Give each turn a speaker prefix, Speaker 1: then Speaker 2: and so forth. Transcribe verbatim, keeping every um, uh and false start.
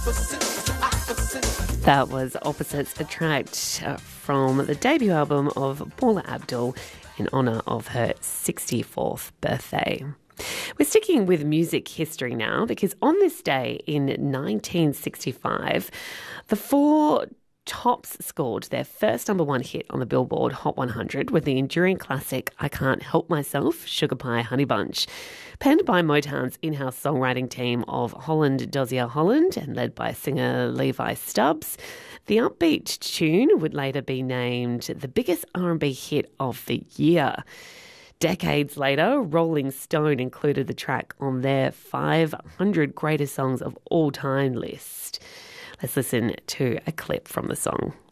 Speaker 1: That was Opposites Attract uh, from the debut album of Paula Abdul in honour of her sixty-fourth birthday. We're sticking with music history now because on this day in nineteen sixty-five, the Four Tops scored their first number one hit on the Billboard Hot one hundred with the enduring classic I Can't Help Myself, Sugar Pie Honey Bunch. Penned by Motown's in-house songwriting team of Holland Dozier Holland and led by singer Levi Stubbs, the upbeat tune would later be named the biggest R and B hit of the year. Decades later, Rolling Stone included the track on their five hundred greatest songs of all time list. Let's listen to a clip from the song.